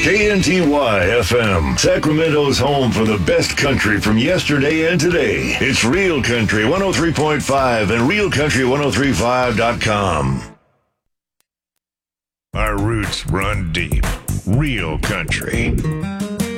KNTY FM, Sacramento's home for the best country from yesterday and today. It's Real Country 103.5 and realcountry1035.com. Our roots run deep. Real country.